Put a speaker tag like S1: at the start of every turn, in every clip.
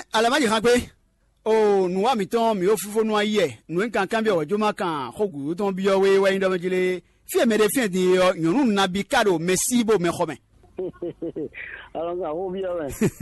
S1: alamaji kan pe o nuwa mi ton mi o fufo nu aye nu nkan kan bi ojo ma kan khogu ton bi o we ndo mejile fi me de fi di yonu na bi kado merci bo me khome
S2: alors nga ho bi o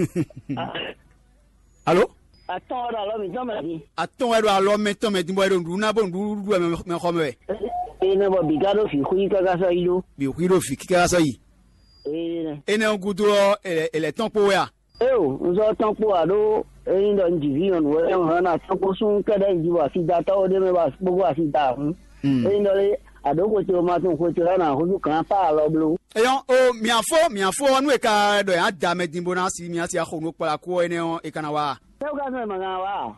S1: allo
S2: attends alors mi ton me di
S1: attends alors me ton me di bo ndu na bo ndu me khome we
S2: ene bo bi kado fi khu ka ka so ilo
S1: bi khu fi ka so yi ene ngudo ele ton po ya
S2: nzo ton po ado ndo ndivion we hana ton po sun kada jiwa fi data o de me ba gbogbo afi da ndo le adoko ti o ma tun ko ti rana ho kan pa lo blu
S1: eyon o mi afo nu e ka do ya da me dimbo na si mi asi akho no pa ko ene o e kana wa
S2: te ka se ma ga wa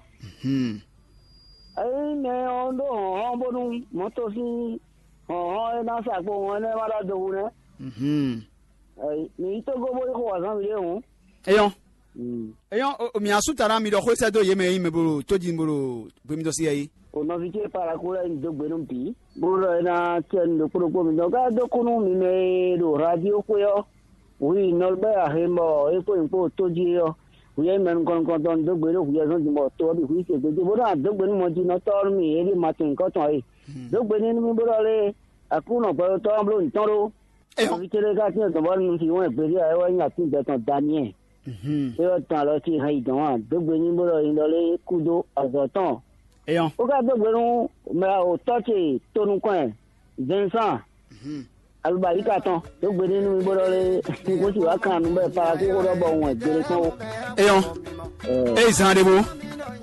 S2: ne ondo ho bonu moto si ho na sa ko won ne wala do ne ni to go bo ko wa san le ho
S1: eyon mi asutara mi do ko se do ye me buru to jin buru bi mi do si yi
S2: o no vi che para kula in do gbenum pi buru na chen do pro ko mi do ga do kunu mi me do radio ko yo wi no be a hemo e ko in po to ji yo wi men kon don do gbero wi so ji mo to bi wi se do bo na do gbenu mo ji no to mi e ri ma tin ko ton yi do gbenu mi buru le akuno po to amblo nton ro vi che le ga ti to bo mi fi won e pe ri e wa nya tin de ton daniel yo tan lo ti ha idon do gbenu buru in lo le kudo azotan
S1: eyon
S2: o ga do gbenu me o touch tonu kan Vincent alubarika tan do gbenu mi boro le ko ti wa kan nu be para ko ro bo won gbere tan
S1: eyon zan de bo